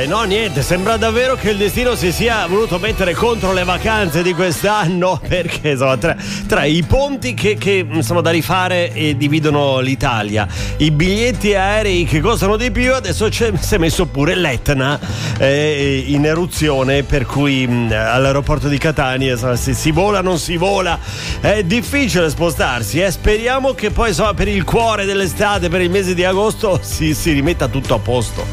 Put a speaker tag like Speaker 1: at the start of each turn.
Speaker 1: No, niente, sembra davvero che il destino si sia voluto mettere contro le vacanze di quest'anno, perché insomma tra i ponti che sono da rifare e dividono l'Italia, i biglietti aerei che costano di più, adesso si è messo pure l'Etna in eruzione, per cui all'aeroporto di Catania insomma, si vola non si vola, è difficile spostarsi, speriamo che poi insomma per il cuore dell'estate, per il mese di agosto si rimetta tutto a posto.